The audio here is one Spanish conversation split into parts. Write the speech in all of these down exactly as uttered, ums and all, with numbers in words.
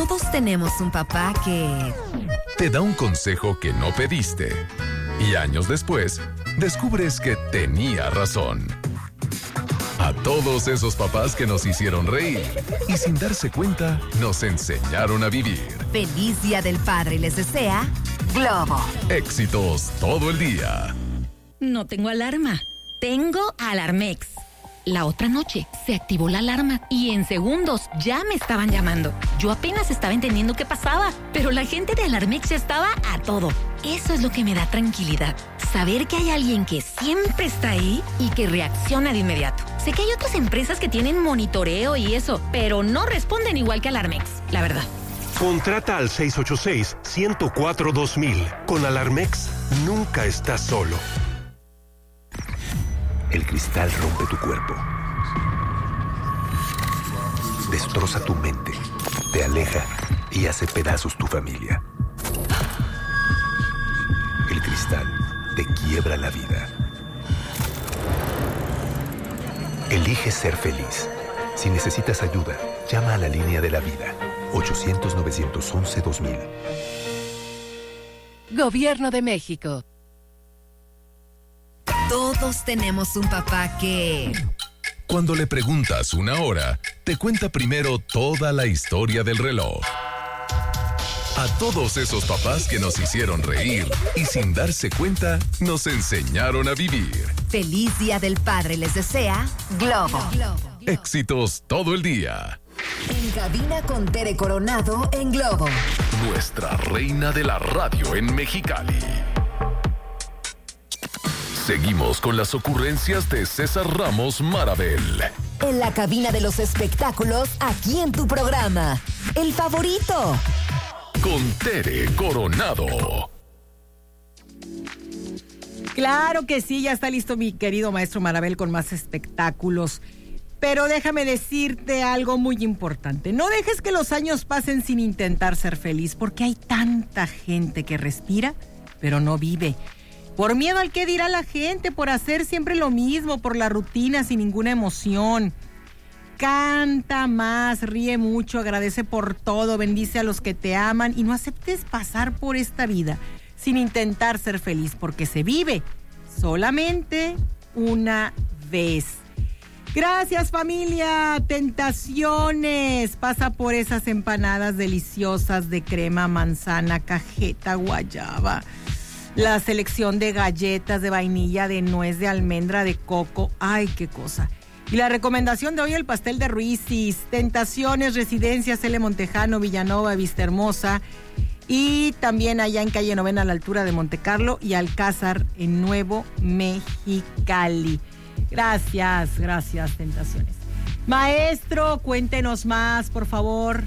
Todos tenemos un papá que... te da un consejo que no pediste. Y años después, descubres que tenía razón. A todos esos papás que nos hicieron reír y sin darse cuenta, nos enseñaron a vivir. Feliz Día del Padre les desea Globo. Éxitos todo el día. No tengo alarma. Tengo Alarmex. La otra noche se activó la alarma y en segundos ya me estaban llamando. Yo apenas estaba entendiendo qué pasaba, pero la gente de Alarmex ya estaba a todo. Eso es lo que me da tranquilidad. Saber que hay alguien que siempre está ahí y que reacciona de inmediato. Sé que hay otras empresas que tienen monitoreo y eso, pero no responden igual que Alarmex, la verdad. Contrata al seis ocho seis, uno cero cuatro, dos mil. Con Alarmex, nunca estás solo. El cristal rompe tu cuerpo. Destroza tu mente. Te aleja y hace pedazos tu familia. El cristal te quiebra la vida. Elige ser feliz. Si necesitas ayuda, llama a la línea de la vida. ochocientos, novecientos once, dos mil. Gobierno de México. Todos tenemos un papá que... cuando le preguntas una hora, te cuenta primero toda la historia del reloj. A todos esos papás que nos hicieron reír y sin darse cuenta, nos enseñaron a vivir. Feliz Día del Padre les desea Globo. Éxitos todo el día. En cabina con Tere Coronado en Globo. Nuestra reina de la radio en Mexicali. Seguimos con las ocurrencias de César Ramos Marabel. En la cabina de los espectáculos, aquí en tu programa, El Favorito. Con Tere Coronado. Claro que sí, ya está listo mi querido maestro Marabel con más espectáculos. Pero déjame decirte algo muy importante. No dejes que los años pasen sin intentar ser feliz, porque hay tanta gente que respira, pero no vive. Por miedo al que dirá la gente, por hacer siempre lo mismo, por la rutina sin ninguna emoción. Canta más, ríe mucho, agradece por todo, bendice a los que te aman y no aceptes pasar por esta vida sin intentar ser feliz, porque se vive solamente una vez. Gracias, familia. Tentaciones. Pasa por esas empanadas deliciosas de crema, manzana, cajeta, guayaba. La selección de galletas de vainilla, de nuez, de almendra, de coco. ¡Ay, qué cosa! Y la recomendación de hoy, el pastel de Ruisis. Tentaciones, Residencias, L. Montejano, Villanova, Vistahermosa. Y también allá en calle Novena, a la altura de Montecarlo y Alcázar, en Nuevo Mexicali. Gracias, gracias, Tentaciones. Maestro, cuéntenos más, por favor.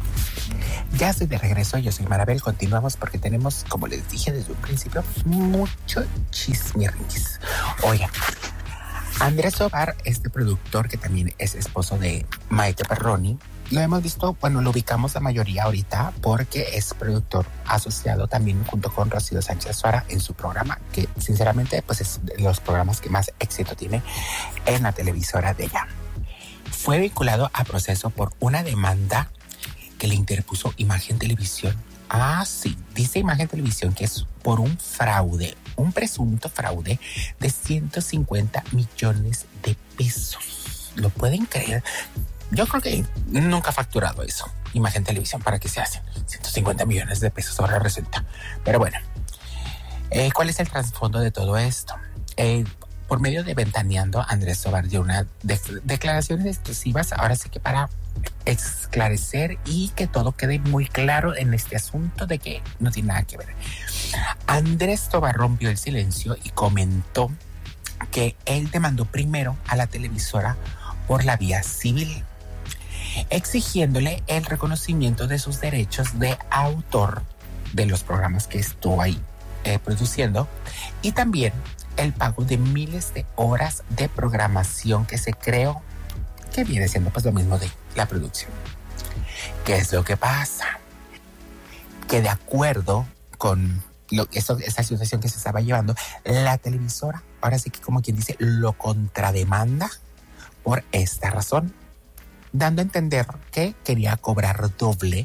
Ya estoy de regreso, yo soy Marabel, continuamos porque tenemos, como les dije desde un principio, mucho chismirris. Oigan, Andrés Tobar, este productor que también es esposo de Maite Perroni, lo hemos visto, bueno, lo ubicamos la mayoría ahorita porque es productor asociado también junto con Rocío Sánchez Suara en su programa, que sinceramente pues es de los programas que más éxito tiene en la televisora de ella. Fue vinculado a proceso por una demanda que le interpuso Imagen Televisión. Ah, sí, dice Imagen Televisión que es por un fraude, un presunto fraude de ciento cincuenta millones de pesos. ¿Lo pueden creer? Yo creo que nunca ha facturado eso, Imagen Televisión, para que se hacen ciento cincuenta millones de pesos, ahora resulta. Pero bueno, eh, ¿cuál es el trasfondo de todo esto? Eh, por medio de Ventaneando, Andrés Tobar dio unas de- declaraciones exclusivas, ahora sí que para esclarecer y que todo quede muy claro en este asunto de que no tiene nada que ver. Andrés Tobar rompió el silencio y comentó que él demandó primero a la televisora por la vía civil, exigiéndole el reconocimiento de sus derechos de autor de los programas que estuvo ahí eh, produciendo y también el pago de miles de horas de programación que se creó, que viene siendo pues lo mismo de la producción. ¿Qué es lo que pasa? Que de acuerdo con lo, eso, esa situación que se estaba llevando, la televisora, ahora sí que como quien dice, lo contrademanda por esta razón, dando a entender que quería cobrar doble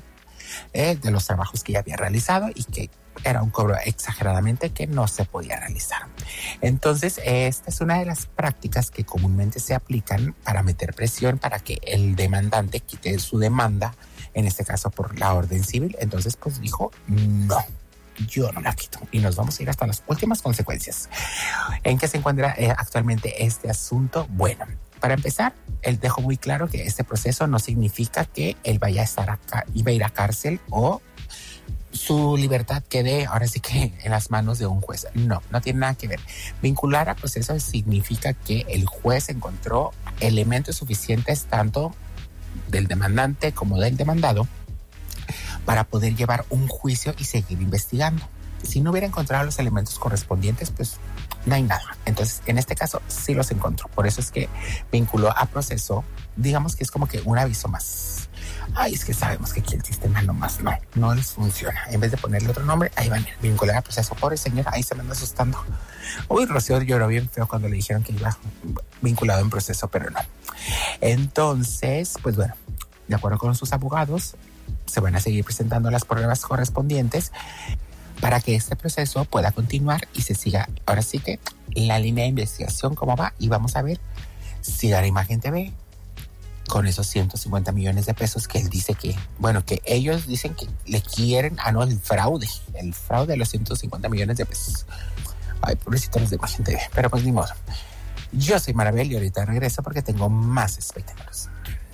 eh, de los trabajos que ya había realizado y que era un cobro exageradamente que no se podía realizar. Entonces, esta es una de las prácticas que comúnmente se aplican para meter presión para que el demandante quite su demanda, en este caso por la orden civil. Entonces, pues dijo, no, yo no la quito. Y nos vamos a ir hasta las últimas consecuencias. ¿En qué se encuentra eh, actualmente este asunto? Bueno, para empezar, él dejó muy claro que este proceso no significa que él vaya a estar acá, iba a ir a cárcel o su libertad quede ahora sí que en las manos de un juez. No, no tiene nada que ver. Vincular a proceso significa que el juez encontró elementos suficientes tanto del demandante como del demandado para poder llevar un juicio y seguir investigando. Si no hubiera encontrado los elementos correspondientes, pues no hay nada. Entonces, en este caso, sí los encontró. Por eso es que vinculó a proceso, digamos que es como que un aviso más. Ay, es que sabemos que aquí el sistema nomás no, no les funciona. En vez de ponerle otro nombre, ahí van a vincular a proceso. Pobre señora, ahí se me anda asustando. Uy, Rocío lloró bien feo cuando le dijeron que iba vinculado en proceso, pero no. Entonces, pues bueno, de acuerdo con sus abogados, se van a seguir presentando las pruebas correspondientes para que este proceso pueda continuar y se siga, ahora sí que la línea de investigación cómo va, y vamos a ver si Gara Imagen T V con esos ciento cincuenta millones de pesos que él dice que, bueno, que ellos dicen que le quieren, ah no, el fraude, el fraude de los ciento cincuenta millones de pesos. Ay, pobrecitos los de Imagen T V, pero pues ni modo. Yo soy Marabel y ahorita regreso porque tengo más espectáculos.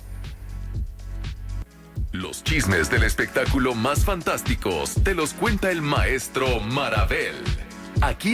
Los chismes del espectáculo más fantásticos te los cuenta el maestro Marabel. Aquí